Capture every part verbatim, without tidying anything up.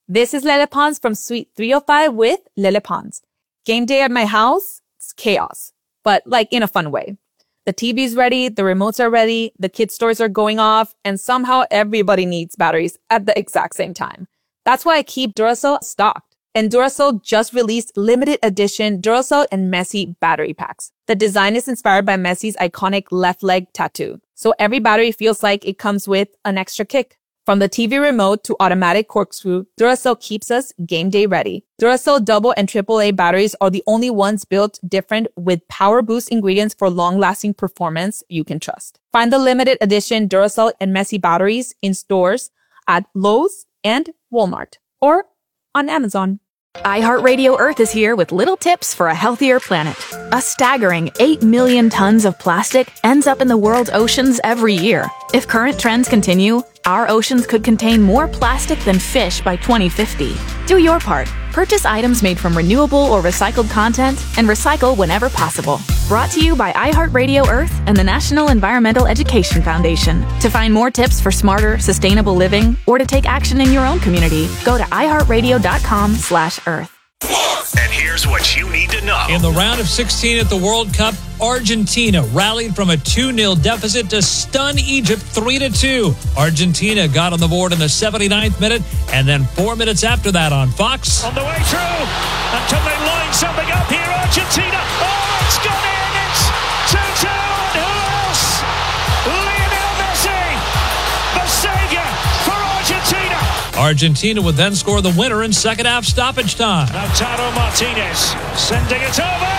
This is Lele Pons from Suite three oh five with Lele Pons. Game day at my house, it's chaos, but like in a fun way. The T V's ready, the remotes are ready, the kids' stores are going off, and somehow everybody needs batteries at the exact same time. That's why I keep Duracell stocked. And Duracell just released limited edition Duracell and Messi battery packs. The design is inspired by Messi's iconic left leg tattoo. So every battery feels like it comes with an extra kick. From the T V remote to automatic corkscrew, Duracell keeps us game day ready. Duracell double and triple A batteries are the only ones built different with power boost ingredients for long-lasting performance you can trust. Find the limited edition Duracell and Messi batteries in stores at Lowe's and Walmart or on Amazon. iHeartRadio Earth is here with little tips for a healthier planet. A staggering eight million tons of plastic ends up in the world's oceans every year. If current trends continue, our oceans could contain more plastic than fish by twenty fifty. Do your part. Purchase items made from renewable or recycled content and recycle whenever possible. Brought to you by iHeartRadio Earth and the National Environmental Education Foundation. To find more tips for smarter, sustainable living or to take action in your own community, go to iHeartRadio.com slash Earth. And here's what you need to know. In the round of sixteen at the World Cup, Argentina rallied from a two nil deficit to stun Egypt three to two. Argentina got on the board in the seventy-ninth minute, and then four minutes after that on Fox. On the way through, and can they line something up here? Argentina, oh, it's gone in, it's two two, and who else? Lionel Messi, the savior for Argentina. Argentina would then score the winner in second half stoppage time. Lautaro Martinez sending it over.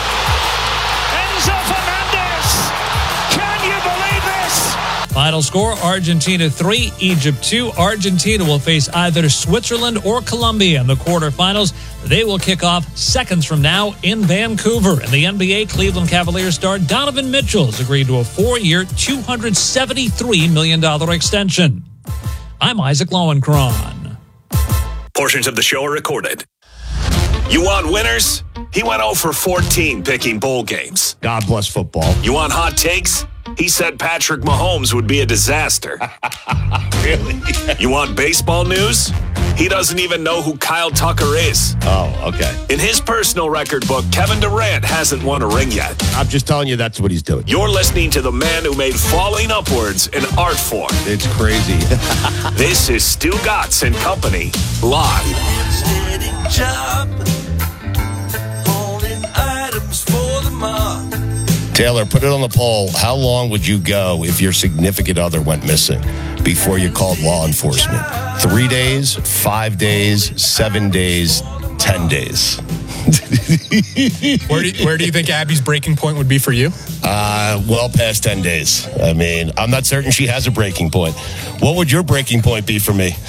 Enzo Fernandez. Can you believe this? Final score, Argentina three, Egypt two. Argentina will face either Switzerland or Colombia in the quarterfinals. They will kick off seconds from now in Vancouver. In the N B A, Cleveland Cavaliers star Donovan Mitchell has agreed to a four-year, two hundred seventy-three million dollars extension. I'm Isaac Lowenkron. Portions of the show are recorded. You want winners? He went oh for fourteen picking bowl games. God bless football. You want hot takes? He said Patrick Mahomes would be a disaster. Really? You want baseball news? He doesn't even know who Kyle Tucker is. Oh, okay. In his personal record book, Kevin Durant hasn't won a ring yet. I'm just telling you that's what he's doing. You're listening to the man who made falling upwards an art form. It's crazy. This is Stu Gatz and Company, live. Taylor, put it on the poll. How long would you go if your significant other went missing before you called law enforcement? Three days, five days, seven days, ten days. where, do you, where do you think Abby's breaking point would be for you? Uh, well past ten days. I mean, I'm not certain she has a breaking point. What would your breaking point be for me?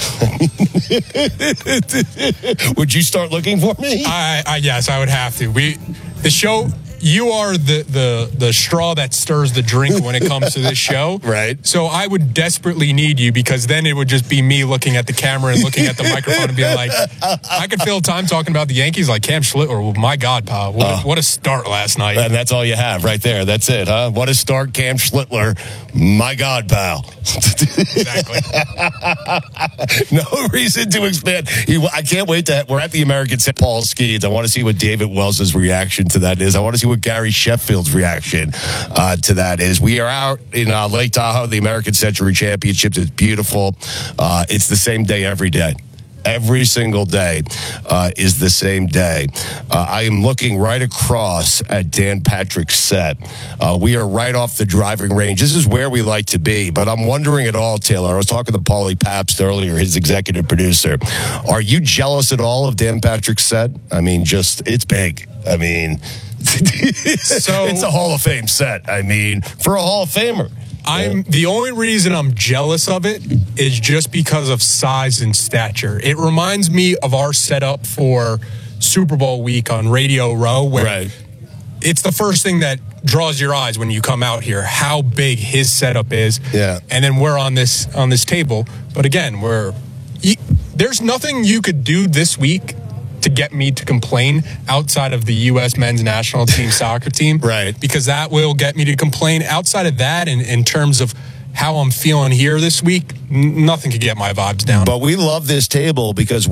Would you start looking for me? I, I yes, I would have to. We the show. You are the, the, the straw that stirs the drink when it comes to this show. Right. So I would desperately need you because then it would just be me looking at the camera and looking at the microphone and being like, I could fill time talking about the Yankees like Cam Schlittler. Well, my God, pal. What, uh, what a start last night. And that's all you have right there. That's it, huh? What a start, Cam Schlittler. My God, pal. Exactly. No reason to expand. He, I can't wait to. We're at the American Saint Paul Skeens. I want to see what David Wells' reaction to that is. I want to see what Gary Sheffield's reaction uh, to that is. We are out in uh, Lake Tahoe, the American Century Championships. It's beautiful. Uh, it's the same day every day. Every single day uh, is the same day. Uh, I am looking right across at Dan Patrick's set. Uh, we are right off the driving range. This is where we like to be, but I'm wondering at all, Taylor. I was talking to Paulie Pabst earlier, his executive producer. Are you jealous at all of Dan Patrick's set? I mean, just, it's big. I mean, so, it's a Hall of Fame set. I mean, for a Hall of Famer. I'm the only reason I'm jealous of it is just because of size and stature. It reminds me of our setup for Super Bowl week on Radio Row, where right. It's the first thing that draws your eyes when you come out here, how big his setup is. Yeah. And then we're on this on this table. But again, we're you, there's nothing you could do this week to get me to complain outside of the U S men's national team soccer team. Right. Because that will get me to complain. Outside of that, in, in terms of how I'm feeling here this week, n- nothing could get my vibes down. But we love this table because